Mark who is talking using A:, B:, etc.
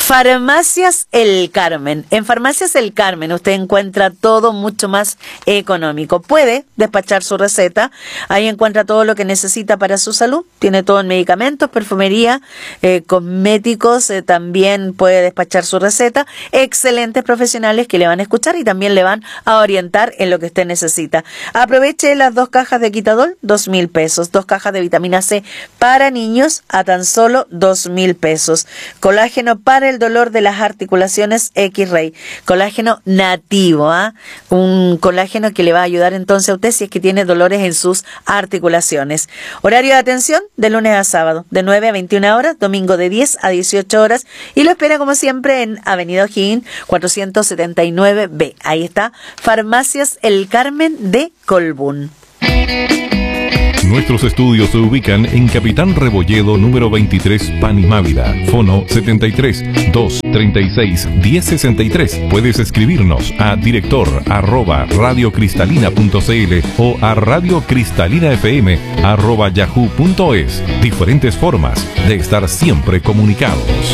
A: Farmacias El Carmen. En Farmacias El Carmen usted encuentra todo mucho más económico. Puede despachar su receta. Ahí encuentra todo lo que necesita para su salud. Tiene todo en medicamentos, perfumería, cosméticos. También puede despachar su receta. Excelentes profesionales que le van a escuchar y también le van a orientar en lo que usted necesita. Aproveche las 2 cajas de Quitadol, 2.000 pesos. 2 cajas de vitamina C para niños a tan solo 2.000 pesos. Colágeno para el dolor de las articulaciones X-Ray. Colágeno nativo, un colágeno que le va a ayudar entonces a usted si es que tiene dolores en sus articulaciones. Horario de atención de lunes a sábado, de 9 a 21 horas, domingo de 10 a 18 horas y lo espera como siempre en Avenida O'Higgins 479B. Ahí está, Farmacias El Carmen de Colbún.
B: Nuestros estudios se ubican en Capitán Rebolledo número 23, Panimávida. Fono 73 236 1063. Puedes escribirnos a director@radiocristalina.cl o a radiocristalina.fm@yahoo.es. Diferentes formas de estar siempre comunicados.